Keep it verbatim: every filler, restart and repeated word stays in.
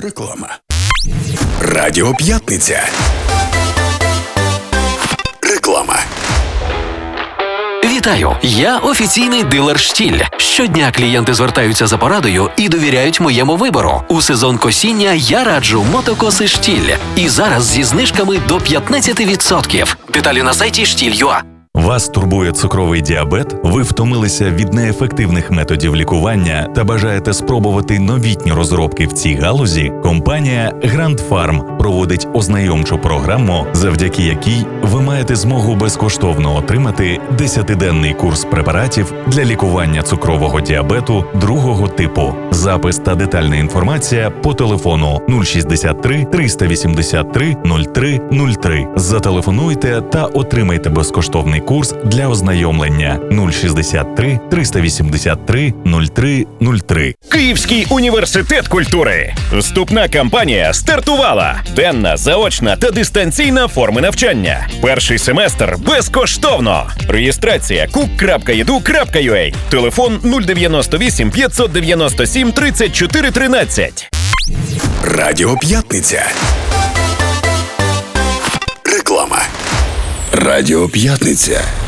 Реклама. Радіо П'ятниця. Реклама. Вітаю! Я офіційний дилер «Штіль». Щодня клієнти звертаються за порадою і довіряють моєму вибору. У сезон косіння я раджу мотокоси «Штіль». І зараз зі знижками до п'ятнадцять відсотків. Деталі на сайті штіль крапка ю а. Вас турбує цукровий діабет? Ви втомилися від неефективних методів лікування та бажаєте спробувати новітні розробки в цій галузі? Компанія Grand Pharm проводить ознайомчу програму, завдяки якій ви маєте змогу безкоштовно отримати десятиденний курс препаратів для лікування цукрового діабету другого типу. Запис та детальна інформація по телефону нуль шістдесят три триста вісімдесят три нуль три нуль три. Зателефонуйте та отримайте безкоштовний курс для ознайомлення нуль шістдесят три триста вісімдесят три нуль три нуль три. Київський університет культури. Вступна кампанія стартувала. Денна, заочна та дистанційна форми навчання. Перший семестр безкоштовно. Реєстрація кук крапка і ді ю крапка ю а. Телефон нуль дев'яносто вісім п'ятсот дев'яносто сім тридцять чотири тринадцять. Радіо П'ятниця. Реклама. Радіо П'ятниця.